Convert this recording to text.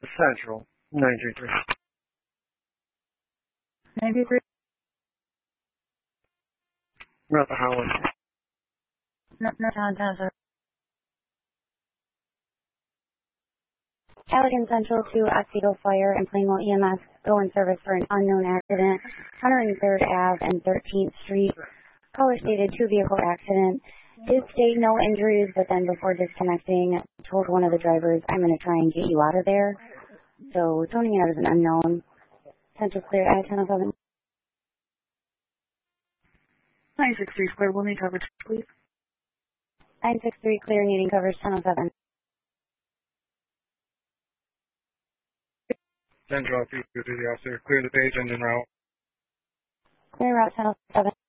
Central, 933. 93. We're at the Howard. No. Allegan Central to Otsego Fire and Plainwell EMS go in service for an unknown accident, 103rd Ave and 13th Street. Caller stated 2-vehicle accident. Did state no injuries, but then before disconnecting, told one of the drivers, I'm going to try and get you out of there. So toning it out as an unknown. Central clear at 10:07. 963 clear. We'll need coverage, please. 963 clear, needing coverage 10:07. Central, if you could do the officer, clear the page and then route. Clear route 10:07.